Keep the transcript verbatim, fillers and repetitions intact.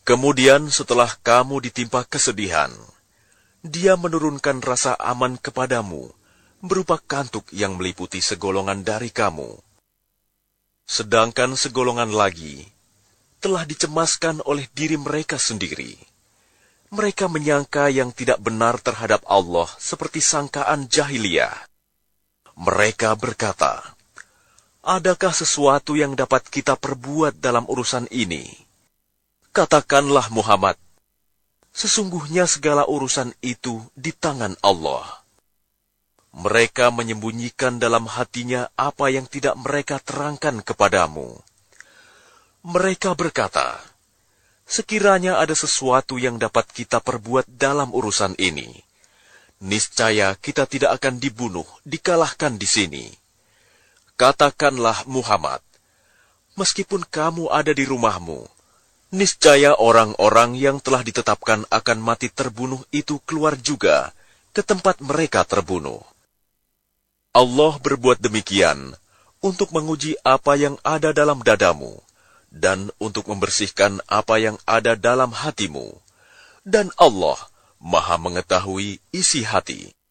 Kemudian setelah kamu ditimpa kesedihan, Dia menurunkan rasa aman kepadamu, berupa kantuk yang meliputi segolongan dari kamu. Sedangkan segolongan lagi telah dicemaskan oleh diri mereka sendiri. Mereka menyangka yang tidak benar terhadap Allah seperti sangkaan jahiliyah. Mereka berkata, "Adakah sesuatu yang dapat kita perbuat dalam urusan ini?" Katakanlah Muhammad, sesungguhnya segala urusan itu di tangan Allah. Mereka menyembunyikan dalam hatinya apa yang tidak mereka terangkan kepadamu. Mereka berkata, sekiranya ada sesuatu yang dapat kita perbuat dalam urusan ini, niscaya kita tidak akan dibunuh, dikalahkan di sini. Katakanlah Muhammad, meskipun kamu ada di rumahmu, niscaya orang-orang yang telah ditetapkan akan mati terbunuh itu keluar juga ke tempat mereka terbunuh. Allah berbuat demikian untuk menguji apa yang ada dalam dadamu dan untuk membersihkan apa yang ada dalam hatimu. Dan Allah Maha mengetahui isi hati.